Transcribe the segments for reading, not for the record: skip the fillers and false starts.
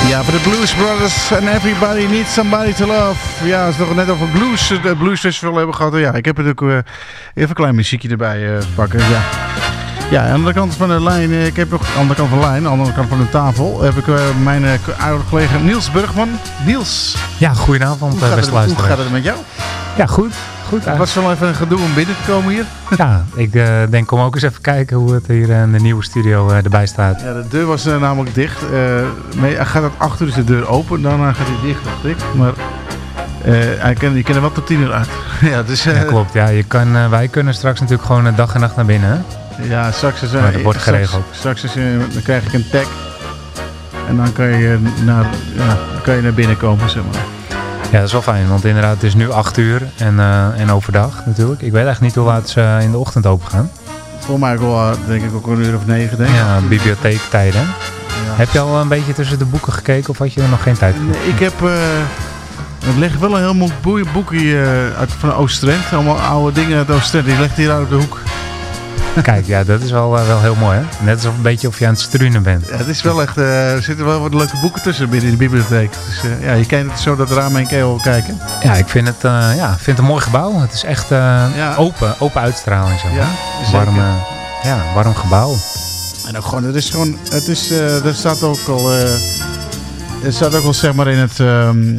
Ja, voor de Blues Brothers and Everybody Needs Somebody to Love. Ja, als we het nog net over het Blues Festival hebben gehad. Ja, ik heb natuurlijk even een klein muziekje erbij pakken. Ja. Ja, aan de andere kant van de lijn, ik heb nog aan de andere kant van de lijn, aan de andere kant van de tafel, heb ik mijn oude collega Niels Burgman. Niels. Ja, goedenavond beste luisteraars. Hoe gaat het met jou? Ja, goed. Het was wel even een gedoe om binnen te komen hier. Ja, ik denk kom ook eens even kijken hoe het hier in de nieuwe studio erbij staat. Ja, de deur was namelijk dicht. Gaat het 8 uur is de deur open, daarna gaat hij dicht, dacht ik. Maar je kan er wel tot 10 uur uit. Ja, dus, ja, klopt. Ja, wij kunnen straks natuurlijk gewoon dag en nacht naar binnen. Hè? Ja, straks is maar dat wordt geregeld. Straks dan krijg ik een tag. En dan kan je naar binnen komen, zeg maar. Ja, dat is wel fijn, want inderdaad het is nu 8 uur en overdag natuurlijk. Ik weet echt niet hoe laat ze in de ochtend open gaan. Volgens mij denk ik ook een uur of 9, denk ik. Ja, bibliotheektijden. Ja. Heb je al een beetje tussen de boeken gekeken of had je er nog geen tijd voor? Nee, ik heb... er ligt wel een heel mooi boekje van Oost-Drent. Allemaal oude dingen uit Oost-Drent. Die ligt hier uit op de hoek. Kijk, ja, dat is wel heel mooi, hè? Net alsof een beetje of je aan het struinen bent. Ja, het is wel echt... er zitten wel wat leuke boeken tussen binnen in de bibliotheek. Dus ja, je kan het zo dat raam heen wel kijken. Ja, ik vind het een mooi gebouw. Het is echt open uitstraling. Zo. Ja, warm gebouw. En ook gewoon, er staat ook al... Het staat ook wel zeg maar in het...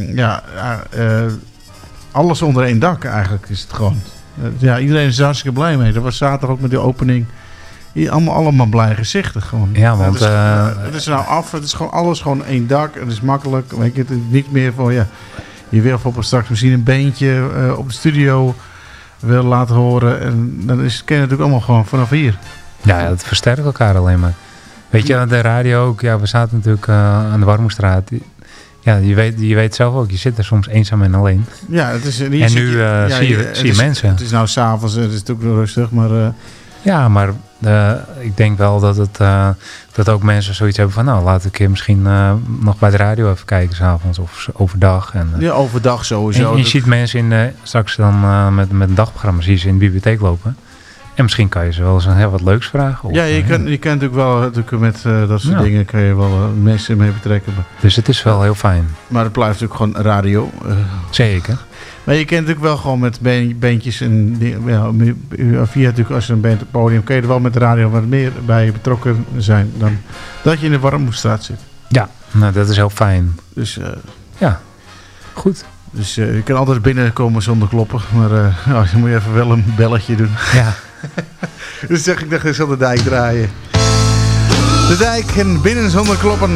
alles onder één dak eigenlijk is het gewoon. Ja, iedereen is er hartstikke blij mee. Dat was zaterdag ook met de opening. Allemaal blij gezichten gewoon. Ja, want... Het is nou af. Het is gewoon alles gewoon één dak. Het is makkelijk. Weet je, het is niet meer van... Ja, je wil bijvoorbeeld straks misschien een beentje op de studio wil laten horen. En dan ken je natuurlijk allemaal gewoon vanaf hier. Ja, het versterkt elkaar alleen maar. Weet je, de radio ook. Ja, we zaten natuurlijk aan de Warmoestraat. Ja, je weet zelf ook, je zit er soms eenzaam en alleen. Ja, het is, en nu zie je mensen. Het is nou 's avonds, het is natuurlijk rustig, maar... Ja, maar ik denk wel dat ook mensen zoiets hebben van... Nou, laat ik misschien nog bij de radio even kijken 's avonds of overdag. Ja, overdag sowieso. En je ziet mensen straks dan met een dagprogramma zie je ze in de bibliotheek lopen. En misschien kan je ze wel eens heel wat leuks vragen. Of, ja, je kan natuurlijk wel met dat soort dingen kan je wel mensen mee betrekken. Dus het is wel heel fijn. Maar het blijft natuurlijk gewoon radio. Zeker. Maar je kent natuurlijk wel gewoon met beentjes en via natuurlijk als je een band op het podium kun je er wel met de radio wat meer bij betrokken zijn dan dat je in de Warmoestraat zit. Ja, nou dat is heel fijn. Dus ja, goed. Dus je kan altijd binnenkomen zonder kloppen, maar je moet even wel een belletje doen. Ja. Dus zeg ik, ik zal de dijk draaien. De dijk en binnen zonder kloppen.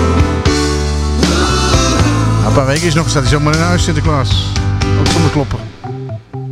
Een paar weken is nog, staat hij zomaar in huis, Sinterklaas. Ook zonder kloppen.